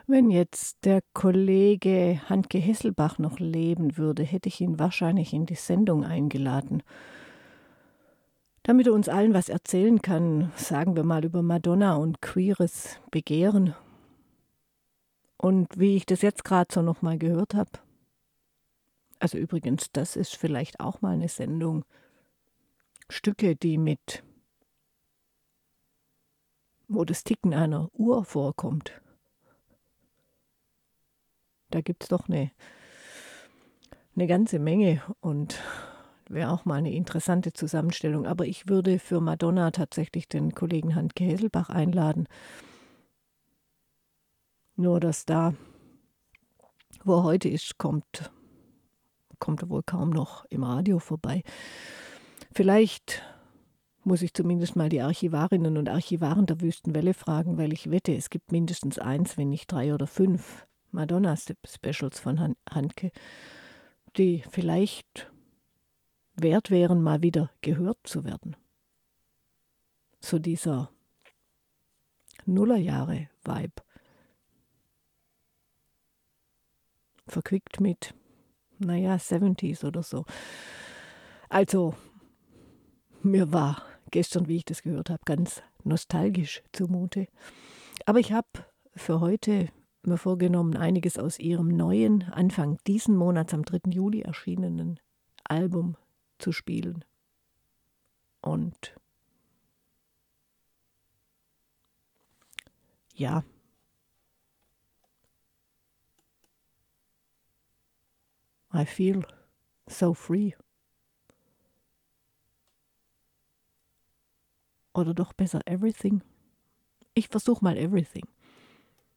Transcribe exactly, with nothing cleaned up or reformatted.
Wenn jetzt der Kollege Handke Hesselbach noch leben würde, hätte ich ihn wahrscheinlich in die Sendung eingeladen, damit er uns allen was erzählen kann, sagen wir mal über Madonna und queeres Begehren. Und wie ich das jetzt gerade so noch mal gehört habe, also übrigens, das ist vielleicht auch mal eine Sendung, Stücke, die mit, wo das Ticken einer Uhr vorkommt. Da gibt es doch eine, eine ganze Menge und wäre auch mal eine interessante Zusammenstellung. Aber ich würde für Madonna tatsächlich den Kollegen Handke Hesselbach einladen. Nur, dass da, wo er heute ist, kommt, kommt er wohl kaum noch im Radio vorbei. Vielleicht muss ich zumindest mal die Archivarinnen und Archivaren der Wüstenwelle fragen, weil ich wette, es gibt mindestens eins, wenn nicht drei oder fünf Madonna-Specials von Han- Handke, die vielleicht wert wären, mal wieder gehört zu werden. So dieser Nullerjahre-Vibe. Verquickt mit, naja, siebziger oder so. Also, mir war gestern, wie ich das gehört habe, ganz nostalgisch zumute. Aber ich habe für heute mir vorgenommen, einiges aus ihrem neuen, Anfang diesen Monats am dritten Juli erschienenen Album zu spielen. Und ja, I feel so free. Oder doch besser everything. Ich versuche mal everything.